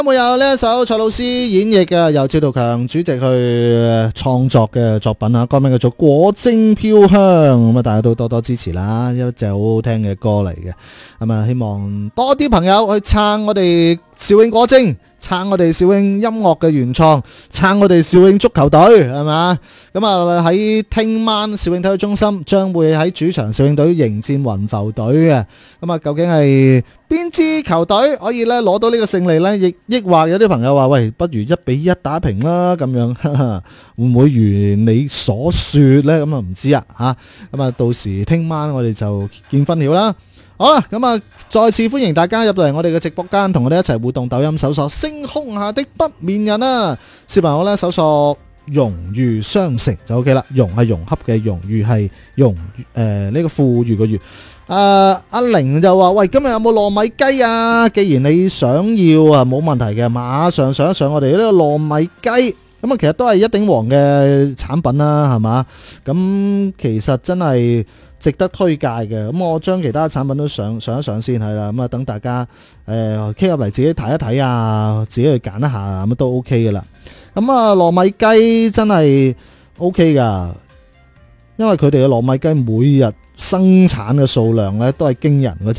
會有呢一首蔡老師演繹嘅由趙道強主席去創作嘅作品啊，歌名叫做《果蒸飄香》，咁啊大家都多多支持啦，一隻好好聽嘅歌嚟嘅，咁啊希望多啲朋友去撐我哋兆永果蒸，撐我哋兆永音樂嘅原創，撐我哋兆永足球隊，係嘛？咁啊喺聽晚兆永體育中心將會喺主場兆永隊迎戰雲浮隊嘅，咁啊究竟係邊支球隊可以咧攞到呢個勝利呢？抑或有啲朋友話喂，不如1-1打平啦咁樣，會唔會如你所說呢？咁啊唔知啊吓，咁啊到時聽晚我哋就見分曉啦。好啦，咁啊再次歡迎大家入到嚟我哋嘅直播間，同我哋一齊互動。抖音搜索星空下的不眠人啊，視頻號咧搜索融裕雙城就 OK 啦。融係融洽嘅融，裕係融呢個富裕嘅裕。阿玲就話喂，今日有冇糯米雞啊？既然你想要啊，冇問題嘅，馬上上一上我哋呢個糯米雞。咁啊，其實都係一鼎王嘅產品啦，係嘛？咁其實真係值得推介嘅。咁我將其他產品都上一上先係啦。咁啊，等大家傾入嚟自己睇一睇啊，自己去揀一下咁都 OK 嘅啦。咁啊，糯米雞真係 OK 噶，因為佢哋嘅糯米雞每日生產嘅數量咧都係驚人嗰隻。